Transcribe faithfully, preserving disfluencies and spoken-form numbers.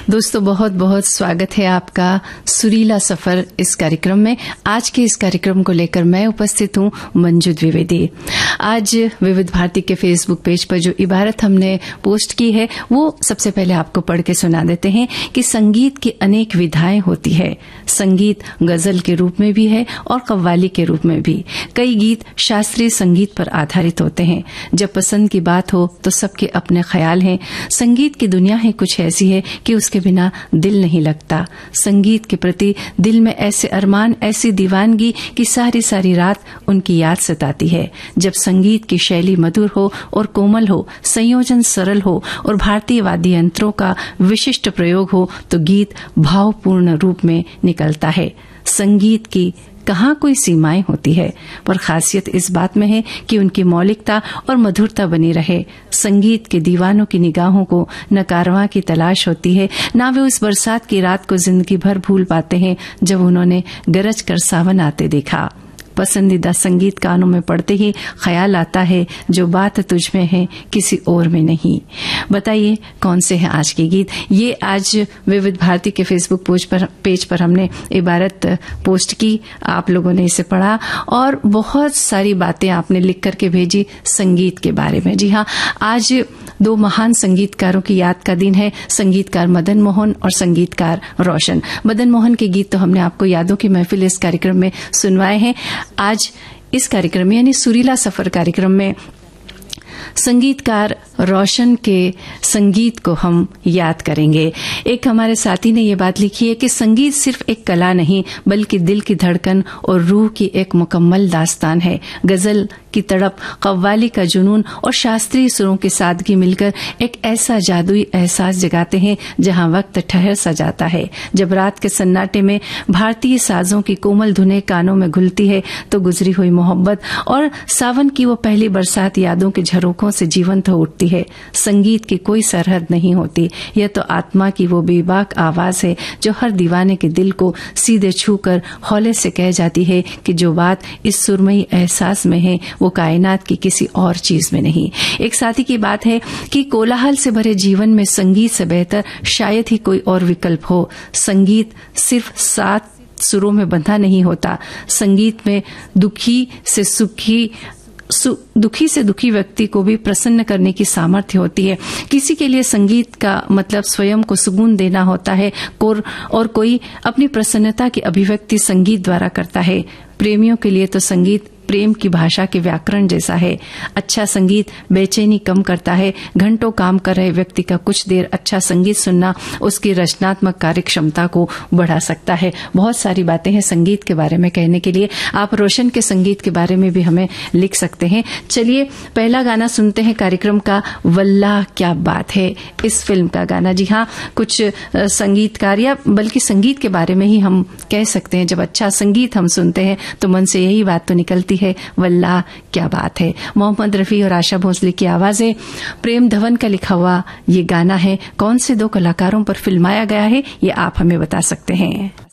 दोस्तों, बहुत बहुत स्वागत है आपका सुरीला सफर इस कार्यक्रम में। आज के इस कार्यक्रम को लेकर मैं उपस्थित हूं मंजू द्विवेदी। आज विविध भारती के फेसबुक पेज पर जो इबारत हमने पोस्ट की है वो सबसे पहले आपको पढ़ के सुना देते हैं कि संगीत की अनेक विधाएं होती है। संगीत गजल के रूप में भी है और कव्वाली के रूप में भी। कई गीत शास्त्रीय संगीत पर आधारित होते हैं। जब पसंद की बात हो तो सबके अपने ख्याल हैं। संगीत की दुनिया ही कुछ ऐसी है कि उसके बिना दिल नहीं लगता। संगीत के प्रति दिल में ऐसे अरमान, ऐसी दीवानगी कि सारी सारी रात उनकी याद सताती है। जब संगीत की शैली मधुर हो और कोमल हो, संयोजन सरल हो और भारतीय वाद्य यंत्रों का विशिष्ट प्रयोग हो तो गीत भावपूर्ण रूप में निकलता है। संगीत की कहाँ कोई सीमाएं होती है, पर खासियत इस बात में है कि उनकी मौलिकता और मधुरता बनी रहे। संगीत के दीवानों की निगाहों को न कारवां की तलाश होती है, न वे उस बरसात की रात को जिंदगी भर भूल पाते हैं जब उन्होंने गरज कर सावन आते देखा। पसंदीदा संगीत कानों में पड़ते ही ख्याल आता है जो बात तुझ में है किसी और में नहीं। बताइए कौन से हैं आज के गीत। ये आज विविध भारती के फेसबुक पेज पर पेज पर हमने इबारत पोस्ट की, आप लोगों ने इसे पढ़ा और बहुत सारी बातें आपने लिख करके भेजी संगीत के बारे में। जी हाँ, आज दो महान संगीतकारों की याद का दिन है, संगीतकार मदन मोहन और संगीतकार रोशन। मदन मोहन के गीत तो हमने आपको यादों की महफिल इस कार्यक्रम में सुनवाए हैं। आज इस कार्यक्रम में यानी सुरीला सफर कार्यक्रम में संगीतकार रोशन के संगीत को हम याद करेंगे। एक हमारे साथी ने ये बात लिखी है कि संगीत सिर्फ एक कला नहीं बल्कि दिल की धड़कन और रूह की एक मुकम्मल दास्तान है। गजल की तड़प, कव्वाली का जुनून और शास्त्रीय सुरों की सादगी मिलकर एक ऐसा जादुई एहसास जगाते हैं जहां वक्त ठहर सा जाता है। जब रात के सन्नाटे में भारतीय साजों की कोमल धुनें कानों में घुलती है तो गुजरी हुई मोहब्बत और सावन की वो पहली बरसात यादों के झरोखों से जीवंत हो उठती है। संगीत की कोई सरहद नहीं होती। यह तो आत्मा की वो बेबाक आवाज है जो हर दीवाने के दिल को सीधे छूकर हौले से कह जाती है कि जो बात इस सुरमई एहसास में है वो कायनात की किसी और चीज में नहीं। एक साथी की बात है कि कोलाहल से भरे जीवन में संगीत से बेहतर शायद ही कोई और विकल्प हो। संगीत सिर्फ सात सुरों में बंधा नहीं होता। संगीत में दुखी से सुखी दुखी से दुखी व्यक्ति को भी प्रसन्न करने की सामर्थ्य होती है। किसी के लिए संगीत का मतलब स्वयं को सुकून देना होता है और कोई अपनी प्रसन्नता की अभिव्यक्ति संगीत द्वारा करता है। प्रेमियों के लिए तो संगीत प्रेम की भाषा के व्याकरण जैसा है। अच्छा संगीत बेचैनी कम करता है। घंटों काम कर रहे व्यक्ति का कुछ देर अच्छा संगीत सुनना उसकी रचनात्मक कार्य क्षमता को बढ़ा सकता है। बहुत सारी बातें हैं संगीत के बारे में कहने के लिए। आप रोशन के संगीत के बारे में भी हमें लिख सकते हैं। चलिए पहला गाना सुनते हैं कार्यक्रम का, वल्लाह क्या बात है, इस फिल्म का गाना। जी हाँ, कुछ संगीतकार या बल्कि संगीत के बारे में ही हम कह सकते हैं। जब अच्छा संगीत हम सुनते हैं तो मन से यही बात तो निकलती है, वल्लाह क्या बात है। मोहम्मद रफी और आशा भोसले की आवाजें, प्रेम धवन का लिखा हुआ ये गाना है। कौन से दो कलाकारों पर फिल्माया गया है ये आप हमें बता सकते हैं।